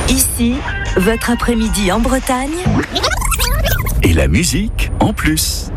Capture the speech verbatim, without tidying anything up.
Ici, votre après-midi en Bretagne. Et la musique en plus.